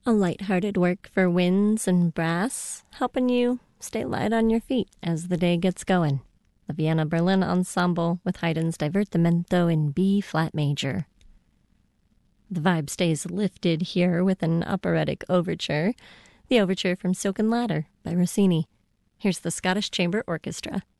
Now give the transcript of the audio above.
A light-hearted work for winds and brass, helping you stay light on your feet as the day gets going. The Vienna Berlin Ensemble with Haydn's Divertimento in B-flat major. The vibe stays lifted here with an operatic overture, the overture from Silken Ladder by Rossini. Here's the Scottish Chamber Orchestra.